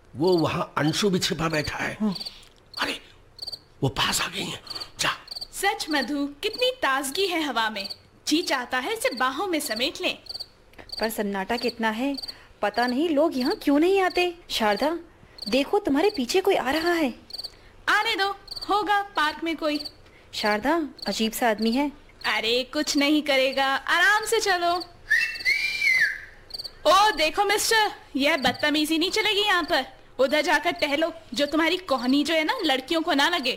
वो वहां अंशु भी छिपा बैठा है। अरे वो पास आ गई है, जा। सच मधु, कितनी ताजगी है हवा में, जी चाहता है इसे बाहों में समेट लें। पर सन्नाटा कितना है, पता नहीं लोग यहाँ क्यों नहीं आते। शारदा देखो, तुम्हारे पीछे कोई आ रहा है। आने दो, होगा पार्क में कोई। शारदा अजीब सा आदमी है। अरे कुछ नहीं करेगा, आराम से चलो। ओ देखो मिस्टर, यह बदतमीजी नहीं चलेगी यहाँ पर। उधर जाकर टहलो, जो तुम्हारी कोहनी जो है ना, लड़कियों को ना लगे।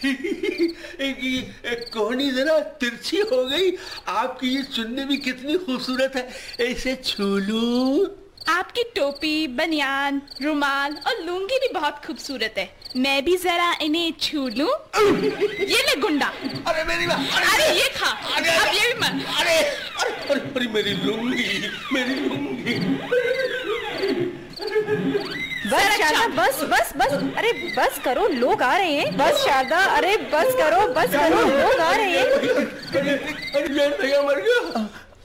कोहनी जरा तिरछी हो गई। आपकी ये चुन्नी भी कितनी खूबसूरत है, ऐसे छू लूं। आपकी टोपी, बनियान, रुमाल और लुंगी भी बहुत खूबसूरत है। मैं भी जरा इन्हें छू लूं। ये ले गुंडा। अरे मेरी बात, अरे ये खा। अरे अब ये भी मत। अरे अरे अरे, अरे मेरी लुंगी, मेरी लुंगी। बस शारदा, बस बस बस, अरे बस करो, लोग आ रहे हैं। बस शारदा, अरे बस करो, लोग आ रहे हैं। अरे जान भैया मर गया,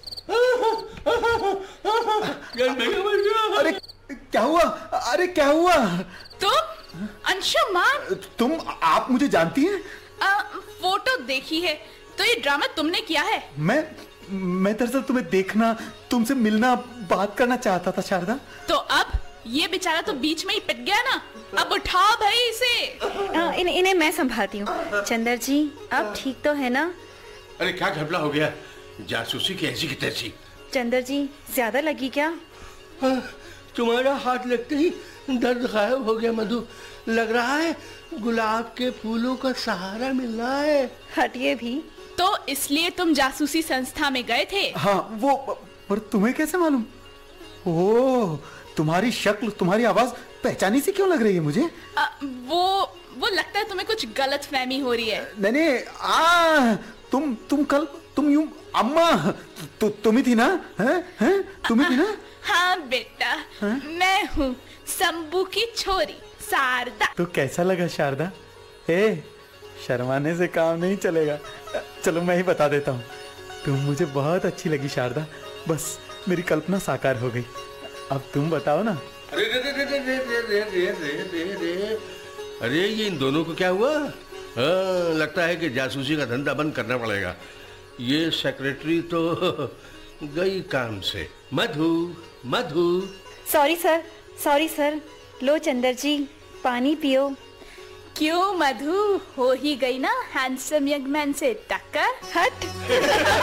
जान भैया मर गया। अरे क्या हुआ? अरे क्या हुआ? तुम अंशुमान? आप मुझे जानती हैं? फोटो देखी है, तो ये ड्रामा तुमने किया है। मैं दरअसल तुम्हें देखना, तुमसे मिलना, बात करना चाहता था शारदा। तो अब ये बेचारा तो बीच में ही पिट गया ना, अब उठाओ भाई इसे। इन्हें मैं संभालती हूँ। चंदर जी आप ठीक तो है ना? अरे क्या घपला हो गया, जासूसी की ऐसी की तैसी। चंदर जी ज्यादा लगी क्या? तुम्हारा हाथ लगते ही दर्द गायब हो गया मधु। लग रहा है गुलाब के फूलों का सहारा मिल रहा है। हटिए भी। तो इसलिए तुम जासूसी संस्था में गए थे? हाँ वो, पर तुम्हें कैसे मालूम? ओह, तुम्हारी शक्ल, तुम्हारी आवाज पहचानी सी क्यों लग रही है मुझे? वो लगता है तुम्हें कुछ गलत फहमी हो रही है। नहीं, तुम यूं अम्मा, तुम ही थी ना? हैं तुम ही थी ना? हाँ बेटा, मैं हूँ शंभू की छोरी शारदा। तो कैसा लगा शारदा? शर्माने से काम नहीं चलेगा। चलो मैं ही बता देता हूँ, तुम मुझे बहुत अच्छी लगी शारदा। बस मेरी कल्पना साकार हो गई। अब तुम बताओ ना। अरे रे रे रे रे रे रे रे रे रे रे, अरे ये इन दोनों को क्या हुआ? हाँ, लगता है कि जासूसी का धंधा बंद करना पड़ेगा। ये सेक्रेटरी तो गई काम से। मधु, मधु। Sorry sir. लो चंदर जी, पानी पियो। क्यों मधु, हो ही गई ना हैंडसम यंग मैन से टक्कर। हट।